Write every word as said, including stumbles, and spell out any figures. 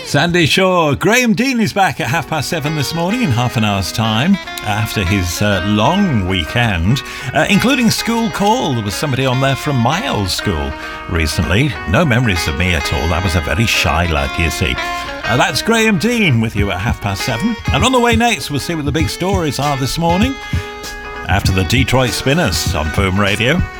Sandy Shaw. Graham Dean is back at half past seven this morning in half an hour's time after his uh, long weekend, uh, including School Call. There was somebody on there from my old school recently. No memories of me at all. I was a very shy lad, you see. Uh, that's Graham Dean with you at half past seven. And on the way next, we'll see what the big stories are this morning after the Detroit Spinners on Boom Radio.